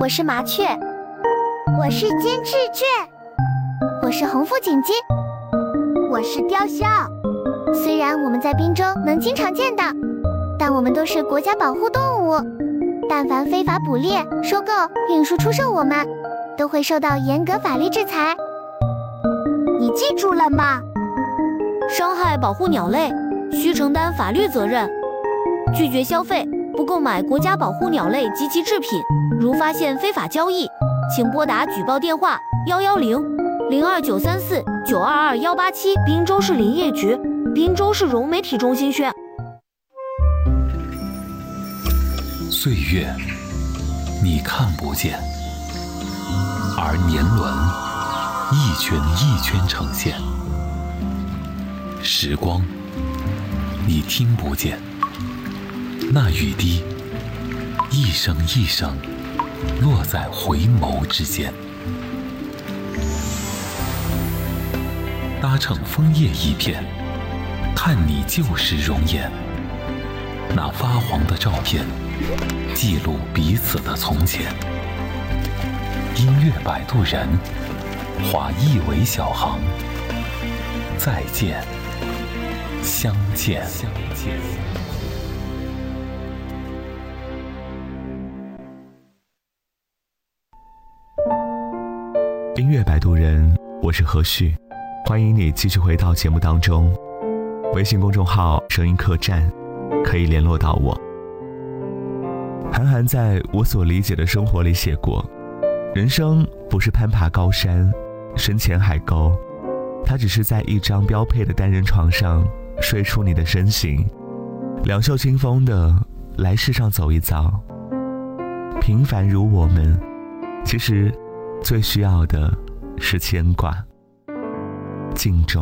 我是麻雀， 我是金翅雀， 我是红腹锦鸡， 我是雕鸮。 虽然我们在滨州能经常见到，但我们都是国家保护动物，但凡非法捕猎、收购、运输、出售我们，都会受到严格法律制裁。 你记住了吗？ 伤害保护鸟类，需承担法律责任。拒绝消费，不购买国家保护鸟类及其制品。如发现非法交易，请拨打举报电话110-02934-922-187，滨州市林业局、滨州市融媒体中心宣。 岁月你看不见，而年轮一圈一圈呈现。时光你听不见，那雨滴一声一声落在回眸之间。搭乘枫叶一片，看你旧时容颜。那发黄的照片，记录彼此的从前。音乐摆渡人，划一尾小航。再见，相见。 音乐摆渡人，我是何旭，欢迎你继续回到节目当中。微信公众号声音客栈可以联络到我。韩寒在我所理解的生活里写过，人生不是攀爬高山深潜海沟，它只是在一张标配的单人床上睡出你的身形，两袖清风的来世上走一遭。平凡如我们，其实最需要的是牵挂。敬重。